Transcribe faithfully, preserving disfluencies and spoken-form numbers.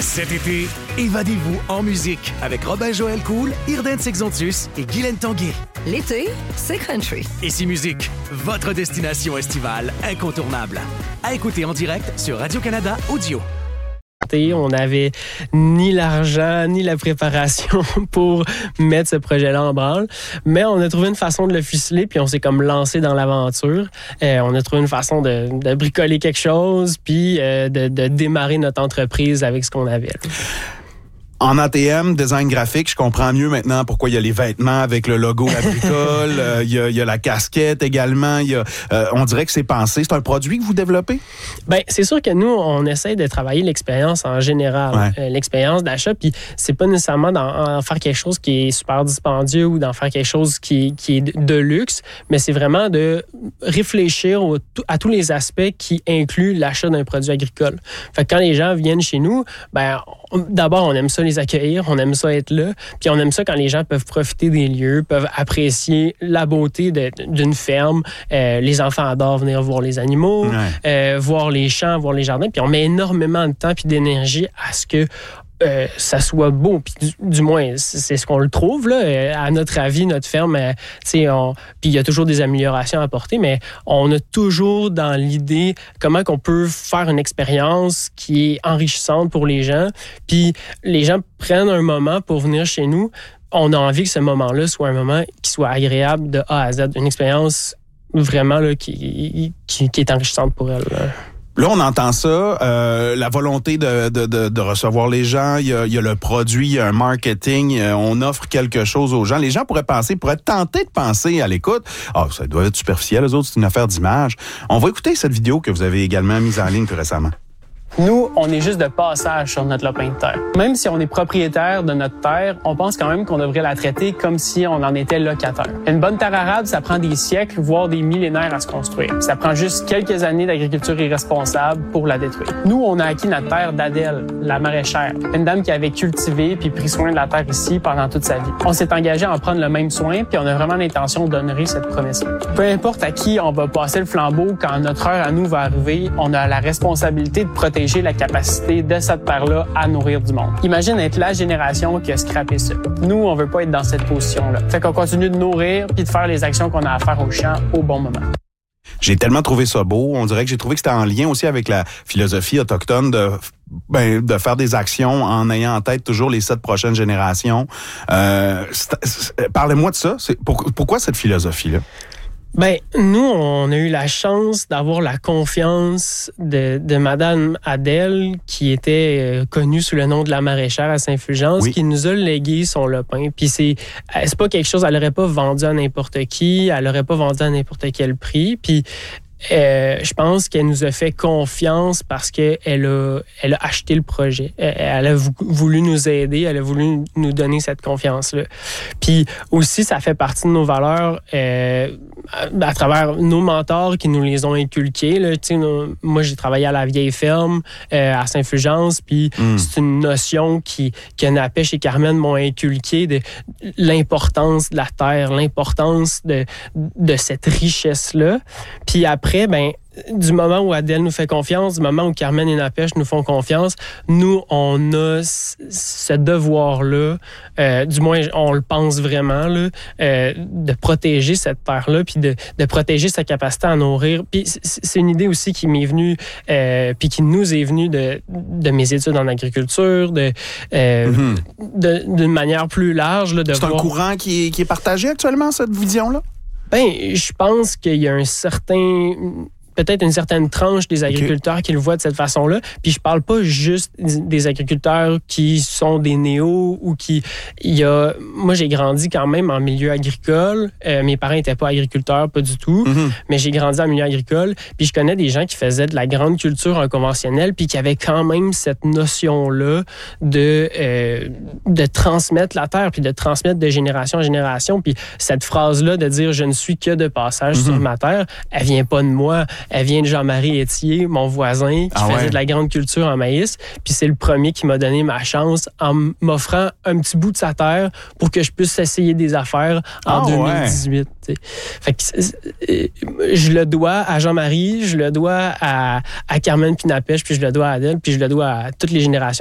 Cet été, évadez-vous en musique avec Robin-Joël Cool, Irden Sexontus et Guylaine Tanguay. L'été, c'est country. Ici Musique, votre destination estivale incontournable. À écouter en direct sur Radio-Canada Audio. On n'avait ni l'argent, ni la préparation pour mettre ce projet-là en branle. Mais on a trouvé une façon de le ficeler, puis on s'est comme lancé dans l'aventure. Euh, on a trouvé une façon de, de bricoler quelque chose, puis euh, de, de démarrer notre entreprise avec ce qu'on avait. Là. En A T M, design graphique, je comprends mieux maintenant pourquoi il y a les vêtements avec le logo agricole, euh, il, y a, il y a la casquette également, il y a, euh, on dirait que c'est pensé. C'est un produit que vous développez? Bien, c'est sûr que nous, on essaie de travailler l'expérience en général, ouais. euh, l'expérience d'achat, puis c'est pas nécessairement d'en faire quelque chose qui est super dispendieux ou d'en faire quelque chose qui, qui est de luxe, mais c'est vraiment de réfléchir au, à tous les aspects qui incluent l'achat d'un produit agricole. Fait que quand les gens viennent chez nous, ben d'abord, on aime ça les accueillir, on aime ça être là, puis on aime ça quand les gens peuvent profiter des lieux, peuvent apprécier la beauté de, d'une ferme. Euh, les enfants adorent venir voir les animaux, ouais. euh, voir les champs, voir les jardins, puis on met énormément de temps puis d'énergie à ce que Euh, ça soit beau, puis du, du moins, c'est ce qu'on le trouve, là. Euh, à notre avis, notre ferme, euh, tu sais, puis il y a toujours des améliorations à apporter, mais on a toujours dans l'idée comment qu'on peut faire une expérience qui est enrichissante pour les gens, puis les gens prennent un moment pour venir chez nous. On a envie que ce moment-là soit un moment qui soit agréable de A à Z, une expérience vraiment là, qui, qui, qui est enrichissante pour elles. Là. Là, on entend ça, euh, la volonté de, de, de, de recevoir les gens, il y, a, il y a le produit, il y a un marketing, euh, on offre quelque chose aux gens. Les gens pourraient penser, pourraient tenter de penser à l'écoute. Ah, oh, ça doit être superficiel, les autres, c'est une affaire d'image. On va écouter cette vidéo que vous avez également mise en ligne plus récemment. Nous, on est juste de passage sur notre lopin de terre. Même si on est propriétaire de notre terre, on pense quand même qu'on devrait la traiter comme si on en était locataire. Une bonne terre arable, ça prend des siècles, voire des millénaires à se construire. Ça prend juste quelques années d'agriculture irresponsable pour la détruire. Nous, on a acquis notre terre d'Adèle, la maraîchère, une dame qui avait cultivé puis pris soin de la terre ici pendant toute sa vie. On s'est engagé à en prendre le même soin puis on a vraiment l'intention d'honorer cette promesse-là. Peu importe à qui on va passer le flambeau quand notre heure à nous va arriver, on a la responsabilité de protéger la capacité de cette terre-là à nourrir du monde. Imagine être la génération qui a scrappé ça. Nous, on veut pas être dans cette position-là. Fait qu'on continue de nourrir puis de faire les actions qu'on a à faire au champ au bon moment. J'ai tellement trouvé ça beau. On dirait que j'ai trouvé que c'était en lien aussi avec la philosophie autochtone de, ben, de faire des actions en ayant en tête toujours les sept prochaines générations. Euh, c'est, c'est, parlez-moi de ça. C'est, pour, pourquoi cette philosophie-là? Ben, nous, on a eu la chance d'avoir la confiance de, de Madame Adèle, qui était euh, connue sous le nom de la maraîchère à Saint-Fulgence, oui. qui nous a légué son lopin. Puis c'est, c'est pas quelque chose, elle aurait pas vendu à n'importe qui, elle aurait pas vendu à n'importe quel prix. Puis Euh, je pense qu'elle nous a fait confiance parce qu'elle a, elle a acheté le projet. Elle a voulu nous aider, elle a voulu nous donner cette confiance-là. Puis aussi, ça fait partie de nos valeurs euh, à, à travers nos mentors qui nous les ont inculqués. Là. Tu sais, nous, moi, j'ai travaillé à la vieille ferme euh, à Saint-Fulgence, puis mm. c'est une notion qui, que Napèche et Carmen m'ont inculqué de l'importance de la terre, l'importance de, de cette richesse-là. Puis après, ben, du moment où Adèle nous fait confiance, du moment où Carmen et Napèche nous font confiance, nous, on a c- ce devoir-là, euh, du moins, on le pense vraiment, là, euh, de protéger cette terre-là, puis de, de protéger sa capacité à nourrir. Puis c'est une idée aussi qui m'est venue, euh, puis qui nous est venue de, de mes études en agriculture, de, euh, mm-hmm. de, d'une manière plus large. Là, de c'est voir... un courant qui est, qui est partagé actuellement, cette vision-là? Ben, je pense qu'il y a un certain... peut-être une certaine tranche des agriculteurs okay. qui le voient de cette façon-là. Puis je parle pas juste des agriculteurs qui sont des néos ou qui... Il y a... Moi, j'ai grandi quand même en milieu agricole. Euh, mes parents n'étaient pas agriculteurs, pas du tout. Mm-hmm. Mais j'ai grandi en milieu agricole. Puis je connais des gens qui faisaient de la grande culture en conventionnel puis qui avaient quand même cette notion-là de, euh, de transmettre la terre puis de transmettre de génération en génération. Puis cette phrase-là de dire « je ne suis que de passage mm-hmm. sur ma terre », elle vient pas de moi. Elle vient de Jean-Marie Étier, mon voisin, qui ah faisait ouais. de la grande culture en maïs. Puis c'est le premier qui m'a donné ma chance en m'offrant un petit bout de sa terre pour que je puisse essayer des affaires en ah deux mille dix-huit. Ouais. Fait que je le dois à Jean-Marie, je le dois à, à Carmen puis Napèche, puis je le dois à Adèle, puis je le dois à toutes les générations